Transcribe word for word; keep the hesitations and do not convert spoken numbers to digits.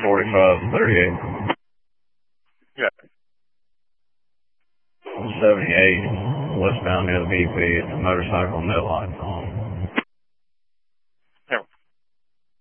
forty-five and thirty-eight. Yeah. seventy-eight, westbound L V P, motorcycle, no lights on.